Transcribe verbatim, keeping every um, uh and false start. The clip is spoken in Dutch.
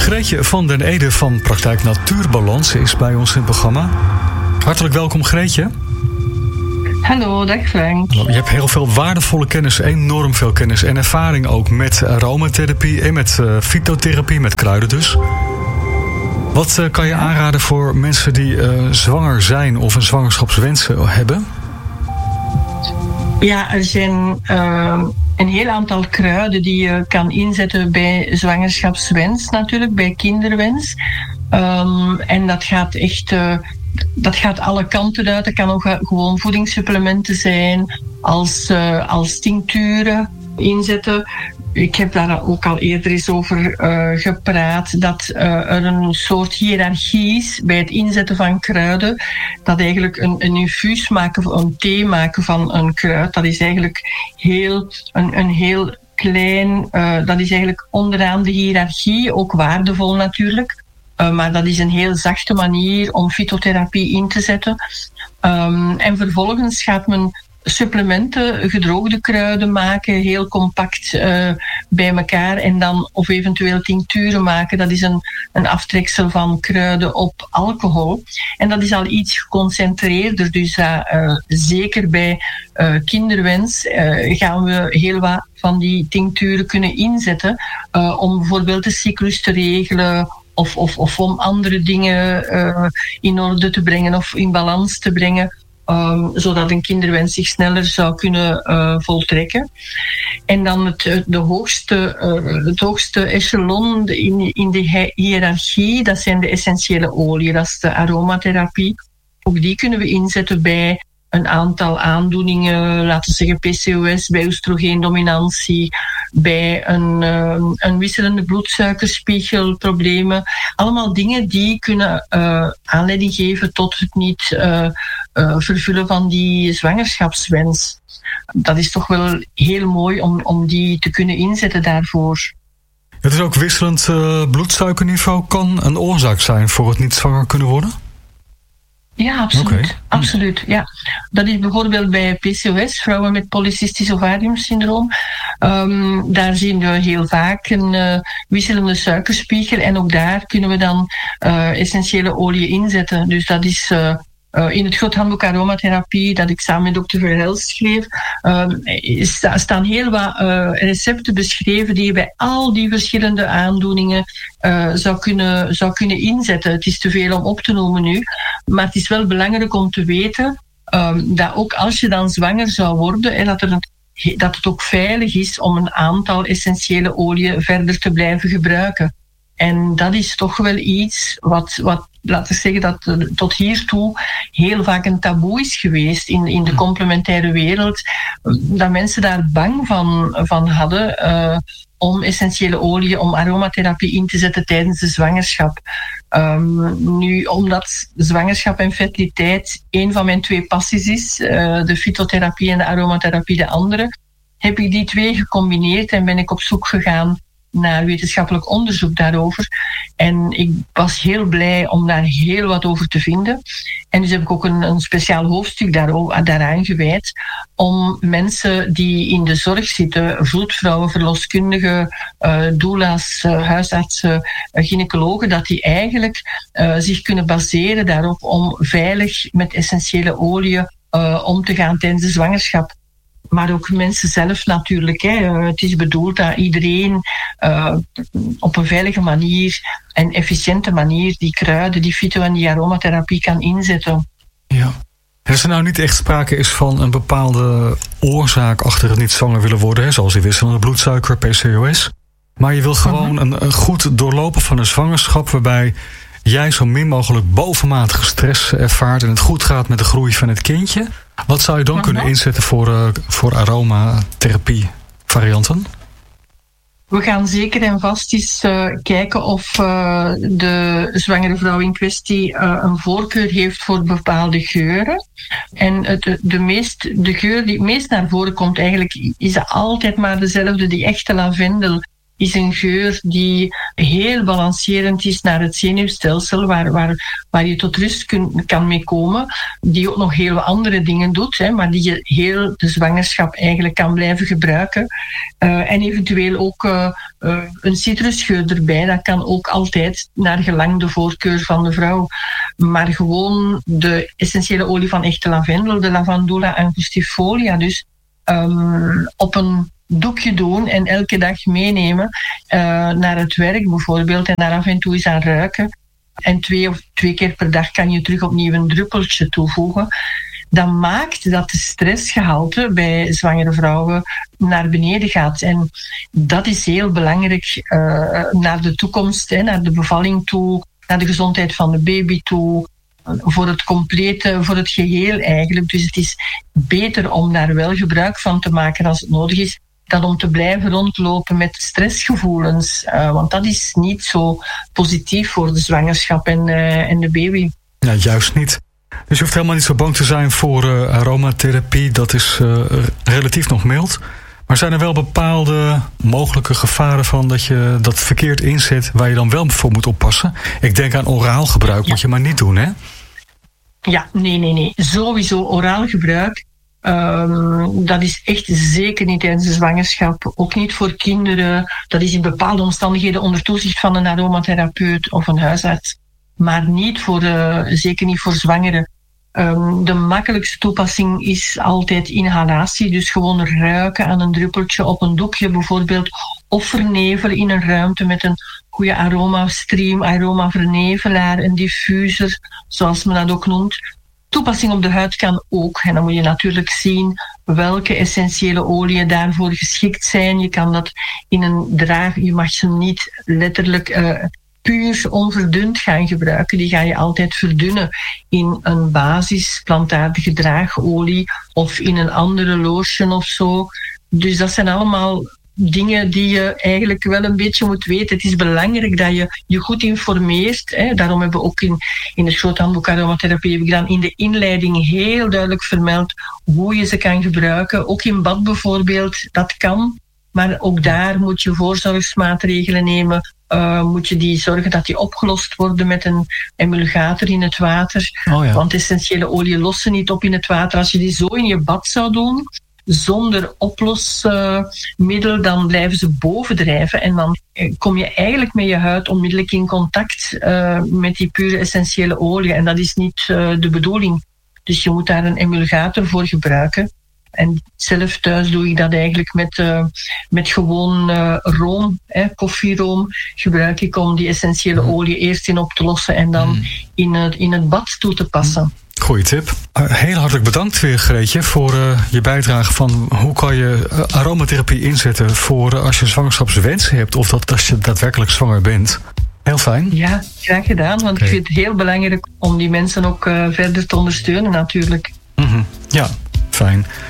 Greetje van den Ede van Praktijk Natuurbalans is bij ons in het programma. Hartelijk welkom, Greetje. Hallo, dag Frank. Je hebt heel veel waardevolle kennis, enorm veel kennis en ervaring ook met aromatherapie en met uh, fytotherapie, met kruiden dus. Wat uh, kan je aanraden voor mensen die uh, zwanger zijn of een zwangerschapswens hebben? Ja, er zijn uh, een heel aantal kruiden die je kan inzetten bij zwangerschapswens natuurlijk, bij kinderwens. Um, en dat gaat echt... Uh, Dat gaat alle kanten uit. Dat kan ook gewoon voedingssupplementen zijn, als, uh, als tincturen inzetten. Ik heb daar ook al eerder eens over uh, gepraat, dat uh, er een soort hiërarchie is bij het inzetten van kruiden. Dat eigenlijk een, een infuus maken, een thee maken van een kruid, dat is eigenlijk heel, een, een heel klein, uh, dat is eigenlijk onderaan de hiërarchie, ook waardevol natuurlijk. Uh, maar dat is een heel zachte manier om fytotherapie in te zetten. Um, en vervolgens gaat men supplementen, gedroogde kruiden maken, heel compact uh, bij elkaar. En dan of eventueel tincturen maken. Dat is een, een aftreksel van kruiden op alcohol. En dat is al iets geconcentreerder. Dus uh, uh, zeker bij uh, kinderwens uh, gaan we heel wat van die tincturen kunnen inzetten. Uh, om bijvoorbeeld de cyclus te regelen. Of, of, of om andere dingen uh, in orde te brengen of in balans te brengen. Um, zodat een kinderwens zich sneller zou kunnen uh, voltrekken. En dan het, de hoogste, uh, het hoogste echelon in, in de hiërarchie, dat zijn de essentiële oliën, dat is de aromatherapie. Ook die kunnen we inzetten bij een aantal aandoeningen, laten we zeggen P C O S, bij oestrogeendominantie, bij een, uh, een wisselende bloedsuikerspiegel, problemen. Allemaal dingen die kunnen uh, aanleiding geven tot het niet uh, uh, vervullen van die zwangerschapswens. Dat is toch wel heel mooi om, om die te kunnen inzetten daarvoor. Het is ook wisselend uh, bloedsuikerniveau kan een oorzaak zijn voor het niet zwanger kunnen worden? Ja, absoluut. Okay. absoluut ja. Dat is bijvoorbeeld bij P C O S, vrouwen met polycystisch ovariumsyndroom. Um, daar zien we heel vaak een uh, wisselende suikerspiegel. En ook daar kunnen we dan uh, essentiële olie inzetten. Dus dat is... Uh, Uh, in het groot handboek aromatherapie dat ik samen met dokter Verhelst schreef, uh, sta, staan heel wat uh, recepten beschreven die je bij al die verschillende aandoeningen uh, zou, kunnen, zou kunnen inzetten. Het is te veel om op te noemen nu, maar het is wel belangrijk om te weten um, dat ook als je dan zwanger zou worden, en dat, er een, dat het ook veilig is om een aantal essentiële oliën verder te blijven gebruiken. En dat is toch wel iets wat, wat laten we zeggen, dat uh, tot hiertoe heel vaak een taboe is geweest in, in de complementaire wereld. Dat mensen daar bang van, van hadden uh, om essentiële oliën, om aromatherapie in te zetten tijdens de zwangerschap. Um, nu, omdat zwangerschap en fertiliteit een van mijn twee passies is, uh, de fytotherapie en de aromatherapie de andere, heb ik die twee gecombineerd en ben ik op zoek gegaan naar wetenschappelijk onderzoek daarover. En ik was heel blij om daar heel wat over te vinden. En dus heb ik ook een, een speciaal hoofdstuk daar, daaraan gewijd om mensen die in de zorg zitten, vroedvrouwen, verloskundigen, uh, doula's, uh, huisartsen, uh, gynaecologen, dat die eigenlijk uh, zich kunnen baseren daarop om veilig met essentiële oliën uh, om te gaan tijdens de zwangerschap. Maar ook mensen zelf natuurlijk. Hè. Het is bedoeld dat iedereen uh, op een veilige manier en efficiënte manier die kruiden, die fyto- en die aromatherapie kan inzetten. Ja. Als er nou niet echt sprake is van een bepaalde oorzaak achter het niet zwanger willen worden, hè, zoals die wisselende bloedsuiker, P C O S. Maar je wilt gewoon uh-huh. een, een goed doorlopen van een zwangerschap waarbij jij zo min mogelijk bovenmatige stress ervaart en het goed gaat met de groei van het kindje. Wat zou je dan uh-huh. kunnen inzetten voor, uh, voor aromatherapie varianten? We gaan zeker en vast eens uh, kijken of uh, de zwangere vrouw in kwestie uh, een voorkeur heeft voor bepaalde geuren. En het, de, meest, de geur die het meest naar voren komt eigenlijk is altijd maar dezelfde, die echte lavendel. Is een geur die heel balancerend is naar het zenuwstelsel, waar, waar, waar je tot rust kun, kan mee komen, die ook nog heel andere dingen doet, hè, maar die je heel de zwangerschap eigenlijk kan blijven gebruiken. Uh, en eventueel ook uh, uh, een citrusgeur erbij, dat kan ook altijd naar gelang de voorkeur van de vrouw. Maar gewoon de essentiële olie van echte lavendel, de Lavandula angustifolia, dus um, op een doekje doen en elke dag meenemen uh, naar het werk bijvoorbeeld en daar af en toe eens aan ruiken. En twee of twee keer per dag kan je terug opnieuw een druppeltje toevoegen. Dat maakt dat de stressgehalte bij zwangere vrouwen naar beneden gaat. En dat is heel belangrijk uh, naar de toekomst, hè, naar de bevalling toe, naar de gezondheid van de baby toe, voor het complete, voor het geheel eigenlijk. Dus het is beter om daar wel gebruik van te maken als het nodig is, dan om te blijven rondlopen met stressgevoelens. Uh, want dat is niet zo positief voor de zwangerschap en, uh, en de baby. Ja, juist niet. Dus je hoeft helemaal niet zo bang te zijn voor uh, aromatherapie. Dat is uh, relatief nog mild. Maar zijn er wel bepaalde mogelijke gevaren van dat je dat verkeerd inzet, waar je dan wel voor moet oppassen? Ik denk aan oraal gebruik, ja. Moet je maar niet doen, hè? Ja, nee, nee, nee. Sowieso oraal gebruik. Um, dat is echt zeker niet tijdens de zwangerschap. Ook niet voor kinderen. Dat is in bepaalde omstandigheden onder toezicht van een aromatherapeut of een huisarts. Maar niet voor, uh, zeker niet voor zwangeren. Um, de makkelijkste toepassing is altijd inhalatie. Dus gewoon ruiken aan een druppeltje op een doekje bijvoorbeeld. Of vernevelen in een ruimte met een goede aromastream, aromavernevelaar, een diffuser, zoals men dat ook noemt. Toepassing op de huid kan ook. En dan moet je natuurlijk zien welke essentiële oliën daarvoor geschikt zijn. Je kan dat in een draag, je mag ze niet letterlijk uh, puur onverdund gaan gebruiken. Die ga je altijd verdunnen in een basis plantaardige draagolie of in een andere lotion of zo. Dus dat zijn allemaal dingen die je eigenlijk wel een beetje moet weten. Het is belangrijk dat je je goed informeert. Hè. Daarom hebben we ook in, in het groot handboek aromatherapie heb ik dan in de inleiding heel duidelijk vermeld hoe je ze kan gebruiken. Ook in bad bijvoorbeeld, dat kan. Maar ook daar moet je voorzorgsmaatregelen nemen. Uh, moet je die zorgen dat die opgelost worden met een emulgator in het water. Oh ja. Want essentiële oliën lossen niet op in het water. Als je die zo in je bad zou doen, zonder oplosmiddel, uh, dan blijven ze bovendrijven. En dan kom je eigenlijk met je huid onmiddellijk in contact uh, met die pure essentiële olie. En dat is niet uh, de bedoeling. Dus je moet daar een emulgator voor gebruiken. En zelf thuis doe ik dat eigenlijk met, uh, met gewoon uh, room, hè, koffieroom, gebruik ik om die essentiële olie eerst in op te lossen en dan mm. in, het, in het bad toe te passen. Goeie tip. Heel hartelijk bedankt weer, Greetje, voor uh, je bijdrage van hoe kan je uh, aromatherapie inzetten voor uh, als je zwangerschapswensen hebt of dat als je daadwerkelijk zwanger bent. Heel fijn. Ja, graag gedaan, want okay. Ik vind het heel belangrijk om die mensen ook uh, verder te ondersteunen natuurlijk. Mm-hmm. Ja, fijn.